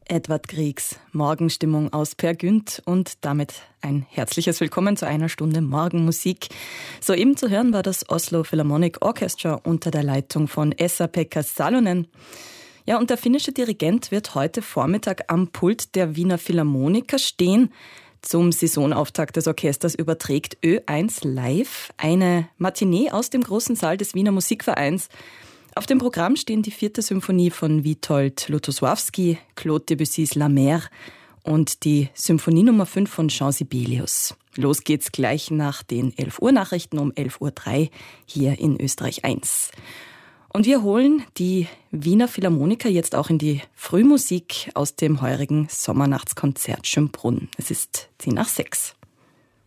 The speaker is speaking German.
Edvard Griegs Morgenstimmung aus Peer Gynt und damit ein herzliches Willkommen zu einer Stunde Morgenmusik. Soeben zu hören war das Oslo Philharmonic Orchestra unter der Leitung von Esa-Pekka Salonen. Ja, und der finnische Dirigent wird heute Vormittag am Pult der Wiener Philharmoniker stehen. Zum Saisonauftakt des Orchesters überträgt Ö1 Live eine Matinee aus dem großen Saal des Wiener Musikvereins. Auf dem Programm stehen die 4. Symphonie von Witold Lutosławski, Claude Debussys La Mer und die Symphonie Nummer 5 von Jean Sibelius. Los geht's gleich nach den 11 Uhr Nachrichten um 11.03 Uhr hier in Österreich 1. Und wir holen die Wiener Philharmoniker jetzt auch in die Frühmusik aus dem heurigen Sommernachtskonzert Schönbrunn. Es ist 5:10.